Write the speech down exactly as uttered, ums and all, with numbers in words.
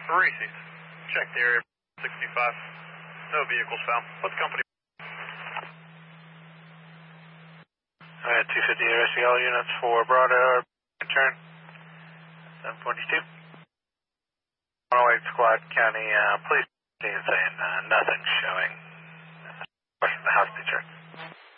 Reese's. Check the area. sixty-five. No vehicles found. What's company? Alright, two fifty arresting all units for Bravo. Return. seven forty-two. one oh eight Squad County uh, Police saying uh, nothing showing. Question the house picture.